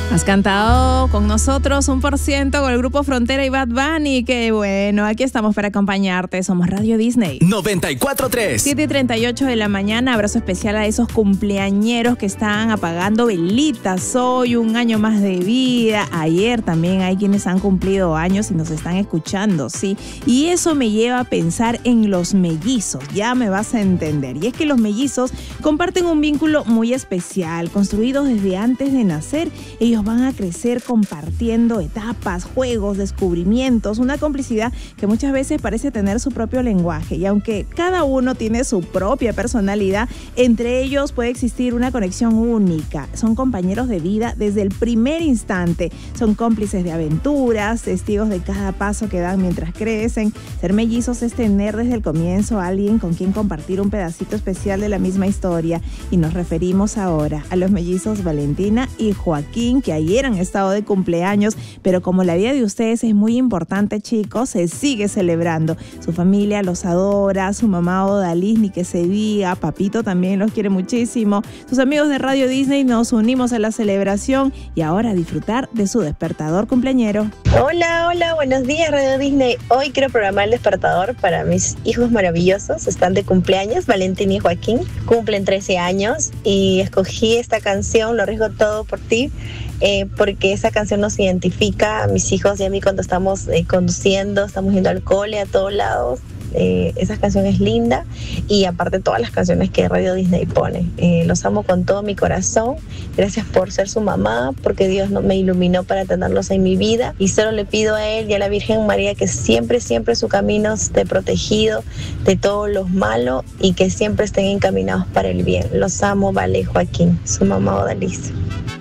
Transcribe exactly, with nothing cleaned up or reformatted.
Has cantado con nosotros un por ciento con el grupo Frontera y Bad Bunny. Qué bueno, aquí estamos para acompañarte. Somos Radio Disney. noventa y cuatro punto tres. siete y treinta y ocho de la mañana. Abrazo especial a esos cumpleañeros que están apagando velitas hoy, un año más de vida. Ayer también hay quienes han cumplido años y nos están escuchando, sí. Y eso me lleva a pensar en los mellizos. Ya me vas a entender. Y es que los mellizos comparten un vínculo muy especial, construidos desde antes de nacer. Ellos van a crecer compartiendo etapas, juegos, descubrimientos, una complicidad que muchas veces parece tener su propio lenguaje. Y aunque cada uno tiene su propia personalidad, entre ellos puede existir una conexión única. Son compañeros de vida desde el primer instante. Son cómplices de aventuras, testigos de cada paso que dan mientras crecen. Ser mellizos es tener desde el comienzo a alguien con quien compartir un pedacito especial de la misma historia. Y nos referimos ahora a los mellizos Valentina y Joaquín, que ayer han estado de cumpleaños, pero como la vida de ustedes es muy importante, chicos, se sigue celebrando. Su familia los adora, su mamá Odalis, ni que se diga, papito también los quiere muchísimo. Sus amigos de Radio Disney nos unimos a la celebración y ahora a disfrutar de su despertador cumpleañero. Hola, hola, buenos días Radio Disney. Hoy quiero programar el despertador para mis hijos maravillosos. Están de cumpleaños, Valentín y Joaquín. Cumplen trece años y escogí esta canción, Lo arriesgo todo por ti. Eh, porque esa canción nos identifica a mis hijos y a mí cuando estamos eh, conduciendo, estamos yendo al cole, a todos lados. Eh, esa canción es linda y aparte todas las canciones que Radio Disney pone. Eh, los amo con todo mi corazón. Gracias por ser su mamá, porque Dios no, me iluminó para tenerlos en mi vida y solo le pido a Él y a la Virgen María que siempre, siempre su camino esté protegido de todos los malos y que siempre estén encaminados para el bien. Los amo, Vale, Joaquín, su mamá Odalis.